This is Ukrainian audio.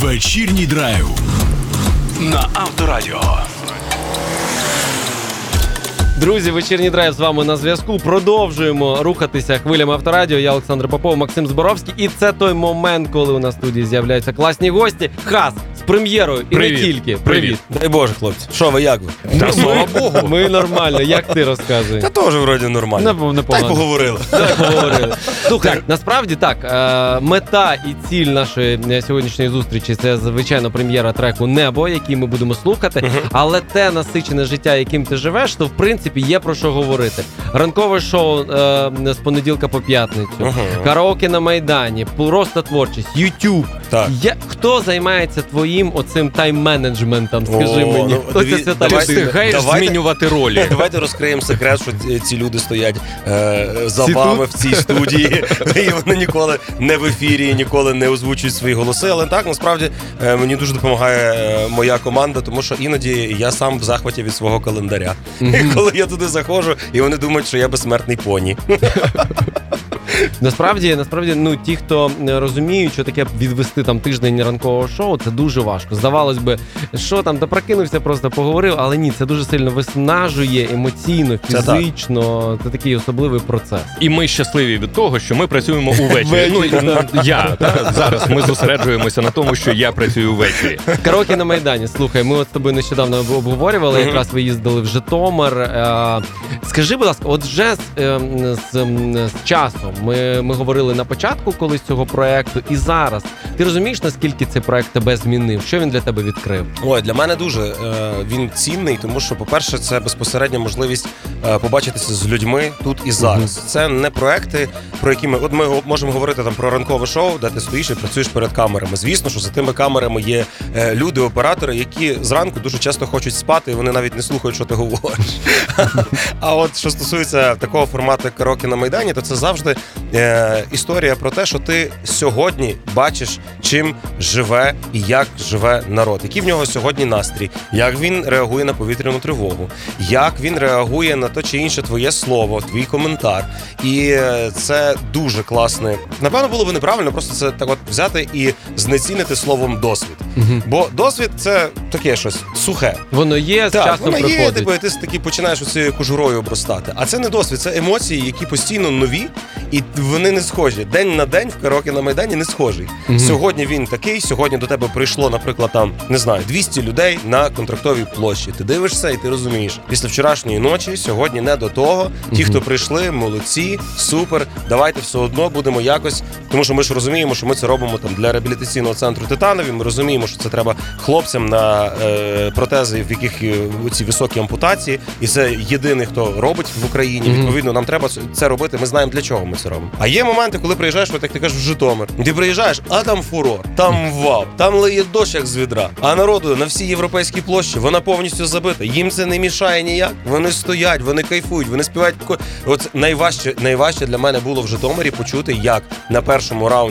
Вечірній драйв на Авторадіо. Друзі, вечірній драйв з вами на зв'язку. Продовжуємо рухатися хвилями Авторадіо. Я Олександр Попов, Максим Зборовський. І це той момент, коли у нас в студії з'являються класні гості. Хас з прем'єрою і не тільки. Привіт. Дай Боже, хлопці. Що ви, як ви? Та, слава Богу. Ми нормально. Як ти розказуєш? Та теж вроді нормально. Та й поговорили. Слухай, насправді так, мета і ціль нашої сьогоднішньої зустрічі – це, звичайно, прем'єра треку «Небо», який ми будемо слухати, але те насичене життя, яким ти живеш, то, в принципі, є про що говорити. Ранкове шоу з понеділка по п'ятницю, караоке на Майдані, просто творчість, YouTube. Хто займається твоїм оцим тайм-менеджментом, скажи мені? Хто ця свята людина? Встигаєш змінювати ролі. Давайте розкриємо секрет, що ці люди стоять за вами в цій студії, і вони ніколи не в ефірі, ніколи не озвучують свої голоси. Але так, насправді, мені дуже допомагає моя команда, тому що іноді я сам в захваті від свого календаря. І коли я туди заходжу, і вони думають, що я безсмертний поні. Насправді, ну, ті, хто розуміють, що таке відвести там тиждень ранкового шоу, це дуже важко. Здавалось би, що там, та прокинувся, просто поговорив, але ні, це дуже сильно виснажує емоційно, фізично, це такий особливий процес. І ми щасливі від того, що ми працюємо увечері. Зараз ми зосереджуємося на тому, що я працюю увечері. Караоке на Майдані, слухай, ми от з тобою нещодавно обговорювали, якраз ви їздили в Житомир. Скажи, будь ласка, от вже з часом, ми говорили на початку колись цього проекту, і зараз. Ти розумієш, наскільки цей проект тебе змінив? Що він для тебе відкрив? Ой, для мене дуже він цінний, тому що, по-перше, це безпосередня можливість побачитися з людьми тут і зараз. Це не проекти, про які ми можемо говорити там про ранкове шоу, де ти стоїш і працюєш перед камерами. Звісно, що за тими камерами є люди, оператори, які зранку дуже часто хочуть спати, і вони навіть не слухають, що ти говориш. А от що стосується такого формату, як караоке на Майдані, то це завжди історія про те, що ти сьогодні бачиш, чим живе і як живе народ, який в нього сьогодні настрій, як він реагує на повітряну тривогу, як він реагує на то чи інше твоє слово, твій коментар. І це дуже класне. Напевно, було б неправильно просто це так от взяти і знецінити словом досвід. Бо досвід – це таке щось сухе. Воно є, з часом приходить. Воно є, ти таки починаєш оцією кожурою обростати. А це не досвід, це емоції, які постійно нові, і вони не схожі. День на день в караоке на Майдані не схожий. Сьогодні він такий, сьогодні до тебе прийшло, наприклад, там, не знаю, 200 людей на Контрактовій площі. Ти дивишся і ти розумієш, після вчорашньої ночі сьогодні не до того. Ті, хто прийшли, молодці, супер, давайте все одно будемо якось, тому що ми ж розуміємо, що ми це робимо там для реабілітаційного центру Титанові, ми розуміємо, що це треба хлопцям на протези, в яких ці високі ампутації, і це єдиний, хто робить в Україні. Відповідно, нам треба це робити, ми знаємо, для чого ми це робимо. А є моменти, коли приїжджаєш, от як ти кажеш, в Житомир. Ти приїжджаєш, а там фурор, там вау, там лиє дощ, як з відра. А народу на всій європейській площі, вона повністю забита. Їм це не мішає ніяк. Вони стоять, вони кайфують, вони співають. От найважче для мене було в Житомирі почути, як на першому раунді